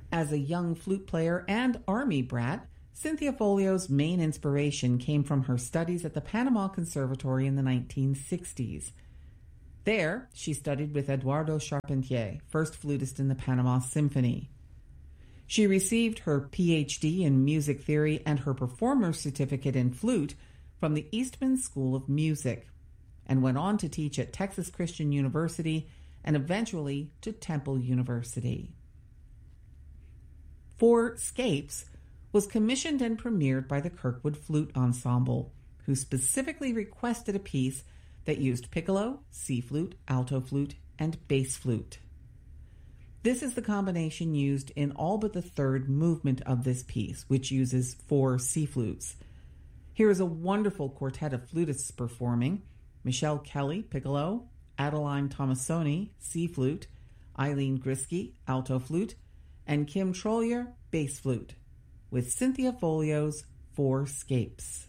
As a young flute player and army brat, Cynthia Folio's main inspiration came from her studies at the Panama Conservatory in the 1960s. There, she studied with Eduardo Charpentier, first flutist in the Panama Symphony. She received her PhD in music theory and her performer's certificate in flute from the Eastman School of Music, and went on to teach at Texas Christian University and eventually to Temple University. Four Scapes was commissioned and premiered by the Kirkwood Flute Ensemble, who specifically requested a piece that used piccolo, C flute, alto flute, and bass flute. This is the combination used in all but the third movement of this piece, which uses 4 C flutes. Here is a wonderful quartet of flutists performing: Michelle Kelly, piccolo; Adeline Tomasoni, C flute; Eileen Grisky, alto flute; and Kim Trollier, bass flute, with Cynthia Folio's 4 Scapes.